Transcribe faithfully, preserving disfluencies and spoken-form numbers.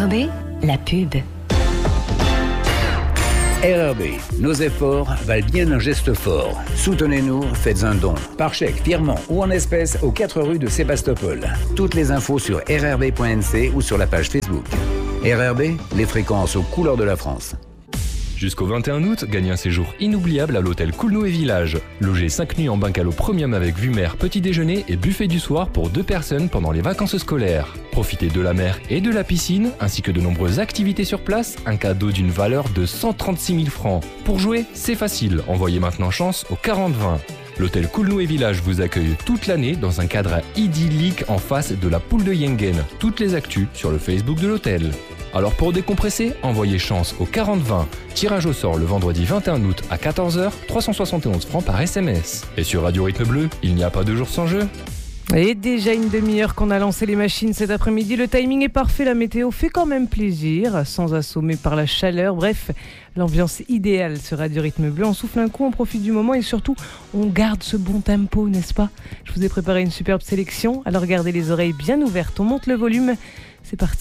R R B, la pub. R R B, nos efforts valent bien un geste fort. Soutenez-nous, faites un don. Par chèque, virement ou en espèces aux quatre rues de Sébastopol. Toutes les infos sur r r b point n c ou sur la page Facebook. R R B, les fréquences aux couleurs de la France. Jusqu'au vingt et un août, gagnez un séjour inoubliable à l'hôtel Coulnou et Village. Logez cinq nuits en bungalow premium avec vue mer, petit déjeuner et buffet du soir pour deux personnes pendant les vacances scolaires. Profitez de la mer et de la piscine, ainsi que de nombreuses activités sur place, un cadeau d'une valeur de cent trente-six mille francs. Pour jouer, c'est facile, envoyez maintenant chance au quarante vingt. L'hôtel Coulnou et Village vous accueille toute l'année dans un cadre idyllique en face de la poule de Yengen. Toutes les actus sur le Facebook de l'hôtel. Alors pour décompresser, envoyez chance au quarante vingt. Tirage au sort le vendredi vingt et un août à quatorze heures, trois cent soixante et onze francs par S M S. Et sur Radio Rythme Bleu, il n'y a pas de jour sans jeu. Et déjà une demi-heure qu'on a lancé les machines cet après-midi. Le timing est parfait, la météo fait quand même plaisir, sans assommer par la chaleur. Bref, l'ambiance idéale sur Radio Rythme Bleu. On souffle un coup, on profite du moment et surtout, on garde ce bon tempo, n'est-ce pas ? Je vous ai préparé une superbe sélection, alors gardez les oreilles bien ouvertes. On monte le volume, c'est parti.